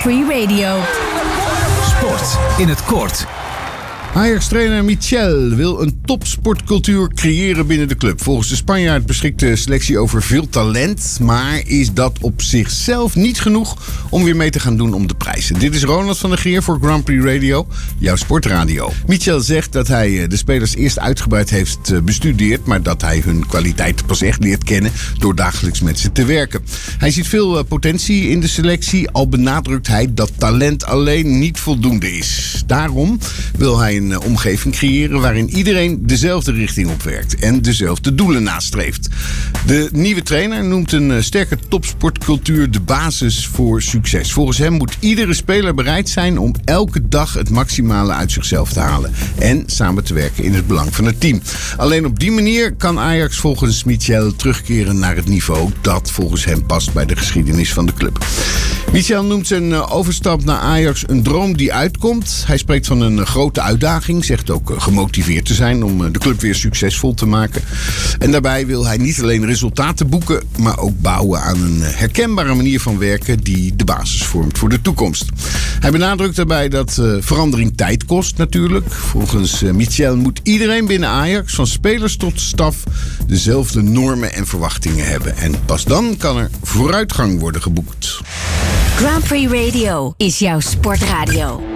Prix Radio. Sport in het kort. Ajax-trainer Michel wil een topsportcultuur creëren binnen de club. Volgens de Spanjaard beschikt de selectie over veel talent. Maar is dat op zichzelf niet genoeg om weer mee te gaan doen om de prijzen? Dit is Ronald van der Geer voor Grand Prix Radio, jouw sportradio. Michel zegt dat hij de spelers eerst uitgebreid heeft bestudeerd, maar dat hij hun kwaliteiten pas echt leert kennen door dagelijks met ze te werken. Hij ziet veel potentie in de selectie, al benadrukt hij dat talent alleen niet voldoende is. Daarom wil hij een omgeving creëren waarin iedereen dezelfde richting op werkt en dezelfde doelen nastreeft. De nieuwe trainer noemt een sterke topsportcultuur de basis voor succes. Volgens hem moet iedere speler bereid zijn om elke dag het maximale uit zichzelf te halen en samen te werken in het belang van het team. Alleen op die manier kan Ajax volgens Michel terugkeren naar het niveau dat volgens hem past bij de geschiedenis van de club. Michel noemt zijn overstap naar Ajax een droom die uitkomt. Hij spreekt van een grote uitdaging, zegt ook gemotiveerd te zijn om de club weer succesvol te maken. En daarbij wil hij niet alleen resultaten boeken, maar ook bouwen aan een herkenbare manier van werken die de basis vormt voor de toekomst. Hij benadrukt daarbij dat verandering tijd kost natuurlijk. Volgens Michel moet iedereen binnen Ajax, van spelers tot staf, dezelfde normen en verwachtingen hebben. En pas dan kan er vooruitgang worden geboekt. Grand Prix Radio is jouw sportradio.